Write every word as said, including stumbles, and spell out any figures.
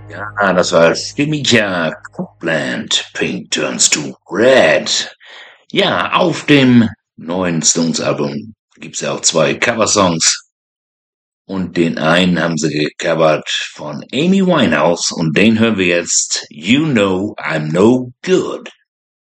Ja, das war Stimmicha Copland, Pink Turns to Red. Ja, auf dem neuen Stones-Album gibt's ja auch zwei Coversongs. Und den einen haben sie gecovert von Amy Winehouse und den hören wir jetzt. You Know I'm No Good.